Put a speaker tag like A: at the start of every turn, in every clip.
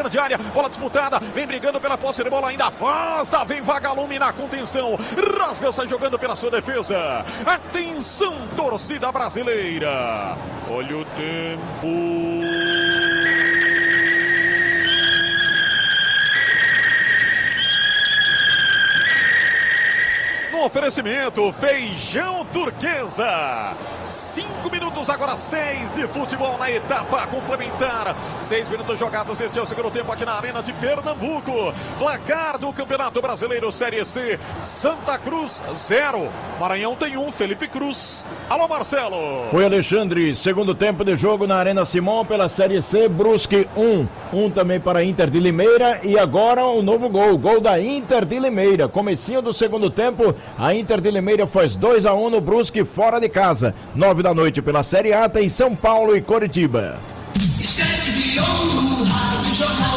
A: grande área, bola disputada, vem brigando pela posse de bola, ainda afasta, vem Vagalume na contenção, rasga, sai jogando pela sua defesa. Atenção, torcida brasileira, olha o tempo. No oferecimento, feijão turquesa. 5 minutos, agora 6 de futebol na etapa complementar. 6 minutos jogados, este é o segundo tempo aqui na Arena de Pernambuco. Placar do Campeonato Brasileiro Série C, Santa Cruz 0. Maranhão tem 1, Felipe Cruz. Alô, Marcelo.
B: Oi, Alexandre. Segundo tempo de jogo na Arena Simão pela Série C, Brusque 1. 1 também para Inter de Limeira e agora o novo gol da Inter de Limeira. Comecinho do segundo tempo, a Inter de Limeira faz 2-1 no Brusque fora de casa. 9 da noite pela Série A tem São Paulo e Coritiba.
C: Estante de ouro, Rádio Jornal.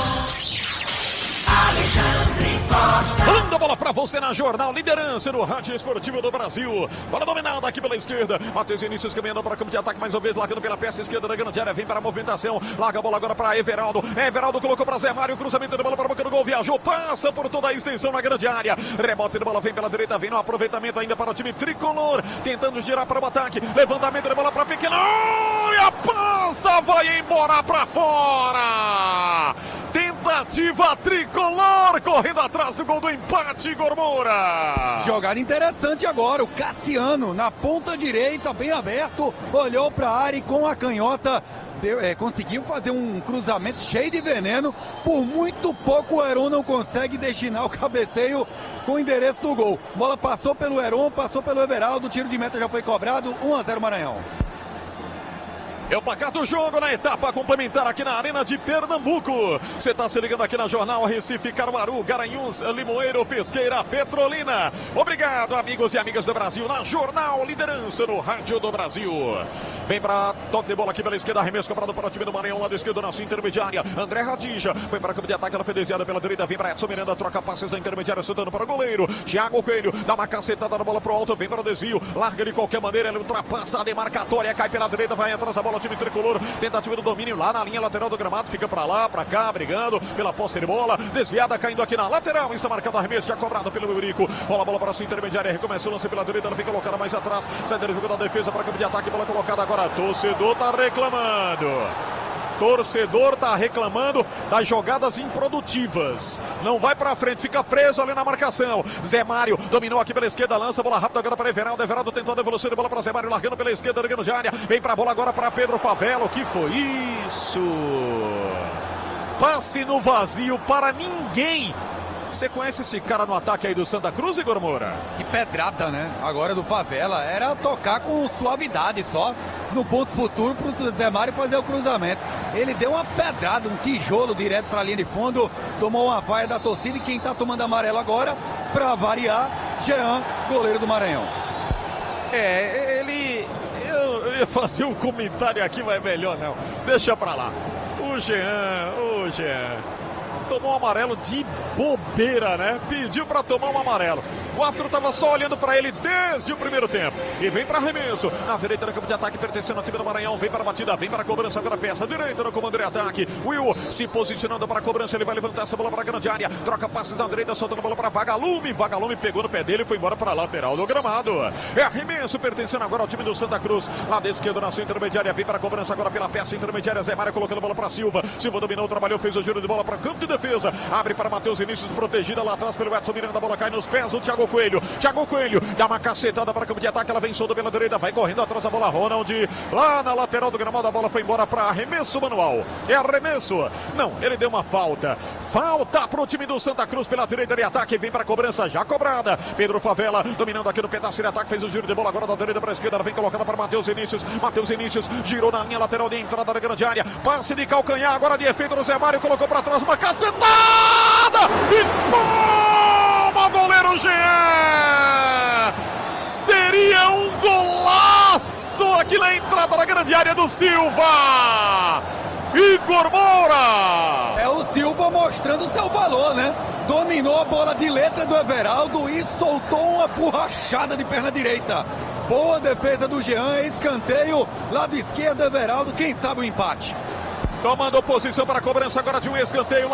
C: Alexandre Costa.
A: Manda a bola pra você na Jornal, liderança no rádio esportivo do Brasil. Bola dominada aqui pela esquerda. Matheus Vinícius caminhando para o campo de ataque mais uma vez, largando pela peça esquerda da grande área. Vem para a movimentação, larga a bola agora para Everaldo. Everaldo colocou para Zé Mário, cruzamento de bola para a boca do gol, viajou, passa por toda a extensão na grande área. Rebote de bola, vem pela direita, vem no aproveitamento ainda para o time tricolor. Tentando girar para o ataque, levantamento de bola para a pequena área, passa, vai embora para fora. Tentativa tricolor, correndo atrás do gol do empate, Igor Moura.
D: Jogada interessante agora, o Cassiano na ponta direita, bem aberto, olhou para a área e com a canhota conseguiu fazer um cruzamento cheio de veneno. Por muito pouco o Heron não consegue destinar o cabeceio com o endereço do gol. Bola passou pelo Heron, passou pelo Everaldo, o tiro de meta já foi cobrado, 1-0 Maranhão.
A: É o placar do jogo na etapa complementar aqui na Arena de Pernambuco. Você está se ligando aqui na Jornal Recife, Caruaru, Garanhuns, Limoeiro, Pesqueira, Petrolina. Obrigado, amigos e amigas do Brasil. Na Jornal, liderança no Rádio do Brasil. Vem para toque de bola aqui pela esquerda, arremesso cobrado para o time do Maranhão, lado esquerdo na sua intermediária. André Radija, foi para o campo de ataque, ela foi desviada pela direita, vem para Edson Miranda, troca passes na intermediária, soltando para o goleiro. Thiago Coelho, dá uma cacetada na bola pro alto, vem para o desvio, larga de qualquer maneira, ele ultrapassa a demarcatória, cai pela direita, vai atrás da bola, o time tricolor, tentativa do domínio lá na linha lateral do gramado, fica para lá, para cá, brigando pela posse de bola, desviada, caindo aqui na lateral, está marcado o arremesso, já cobrado pelo Eurico, rola a bola para a sua intermediária, recomeça o lance pela direita, ela fica colocada mais atrás, sai do jogo da defesa para o campo de ataque, bola colocada agora, torcedor tá reclamando. Torcedor tá reclamando das jogadas improdutivas. Não vai pra frente, fica preso ali na marcação. Zé Mário dominou aqui pela esquerda, lança a bola rápida agora para Everaldo. Everaldo tentou a devolução de bola para Zé Mário, largando pela esquerda, ligando de área. Vem pra bola agora para Pedro Favela. O que foi isso? Passe no vazio para ninguém. Você conhece esse cara no ataque aí do Santa Cruz, Igor Moura?
D: Que pedrada, né? Agora do Favela. Era tocar com suavidade só no ponto futuro pro Zé Mário fazer o cruzamento. Ele deu uma pedrada, um tijolo direto pra linha de fundo. Tomou uma vaia da torcida e quem tá tomando amarelo agora, pra variar, Jean, goleiro do Maranhão.
A: Eu ia fazer um comentário aqui, mas melhor não. Deixa pra lá. O Jean. Tomou um amarelo de bobeira, né? Pediu pra tomar um amarelo. O árbitro tava só olhando pra ele desde o primeiro tempo. E vem pra arremesso. Na direita do campo de ataque, pertencendo ao time do Maranhão. Vem para a batida, vem para a cobrança. Agora peça direita no comando de ataque. Will se posicionando para a cobrança. Ele vai levantar essa bola para a grande área. Troca passes na direita, soltando a bola para Vagalume. Vagalume pegou no pé dele e foi embora para a lateral do gramado. É arremesso, pertencendo agora ao time do Santa Cruz. Lado esquerdo na sua intermediária. Vem para a cobrança agora pela peça intermediária. Zé Mário colocando a bola para Silva. Silva dominou, trabalhou, fez o giro de bola para campo de defesa. Abre para Matheus Vinícius, protegida lá atrás pelo Edson Miranda. A bola cai nos pés do Thiago Coelho. Thiago Coelho dá uma cacetada para campo de ataque. Ela vem solta pela direita, vai correndo atrás da bola. Ronald lá na lateral do gramado. A bola foi embora para arremesso manual. É arremesso. Não, ele deu uma falta. Falta para o time do Santa Cruz pela direita de ataque. Vem para a cobrança já cobrada. Pedro Favela dominando aqui no pedaço de ataque. Fez o giro de bola agora da direita para a esquerda. Ela vem colocada para Matheus Vinícius. Matheus Vinícius girou na linha lateral de entrada da grande área. Passe de calcanhar agora de efeito do Zé Mário. Colocou para trás uma cacetada. Espalma, goleiro Jean. Seria um golaço aqui na entrada da grande área do Silva. Igor Moura.
D: É o Silva mostrando seu valor, né? Dominou a bola de letra do Everaldo e soltou uma borrachada de perna direita. Boa defesa do Jean, escanteio, lado esquerdo Everaldo, quem sabe o empate.
A: Tomando posição para a cobrança agora de um escanteio.